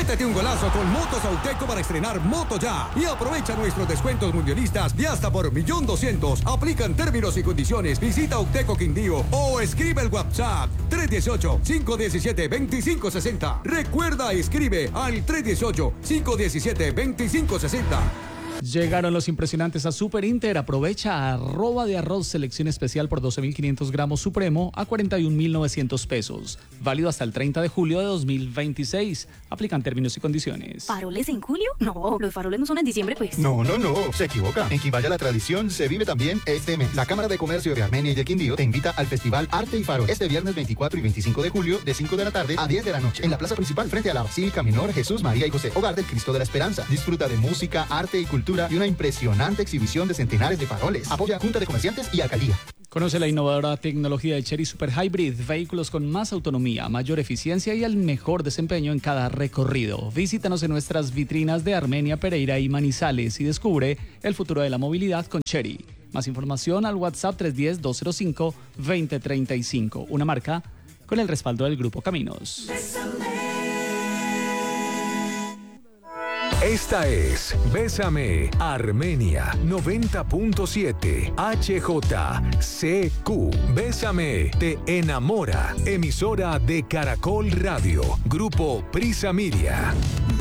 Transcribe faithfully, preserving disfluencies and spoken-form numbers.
Métete un golazo con Motos Auteco para estrenar Moto Ya y aprovecha nuestros descuentos mundialistas y hasta por millón doscientos. Aplican términos y condiciones. Visita Auteco Quindío o escribe el WhatsApp tres uno ocho, cinco uno siete, dos cinco seis cero. Recuerda, escribe al tres uno ocho, cinco uno siete, dos cinco seis cero. Llegaron los impresionantes a Super Inter. Aprovecha arroba de arroz selección especial por doce mil quinientos gramos Supremo a cuarenta y un mil novecientos pesos. Válido hasta el treinta de julio de dos mil veintiséis. Aplican términos y condiciones. ¿Faroles en julio? No, los faroles no son en diciembre, pues. No, no, no, se equivoca. En Quimbaya la tradición se vive también este mes. La Cámara de Comercio de Armenia y de Quindío te invita al Festival Arte y Farol este viernes veinticuatro y veinticinco de julio de cinco de la tarde a diez de la noche en la plaza principal frente a la Basílica Menor Jesús, María y José, Hogar del Cristo de la Esperanza. Disfruta de música, arte y cultura y una impresionante exhibición de centenares de faroles. Apoya Junta de Comerciantes y Alcaldía. Conoce la innovadora tecnología de Chery Super Hybrid, vehículos con más autonomía, mayor eficiencia y el mejor desempeño en cada recorrido. Visítanos en nuestras vitrinas de Armenia, Pereira y Manizales y descubre el futuro de la movilidad con Chery. Más información al WhatsApp tres uno cero, dos cero cinco, dos cero tres cinco, una marca con el respaldo del Grupo Caminos. Esta es Bésame Armenia noventa punto siete H J C Q. Bésame te enamora. Emisora de Caracol Radio. Grupo Prisa Miria.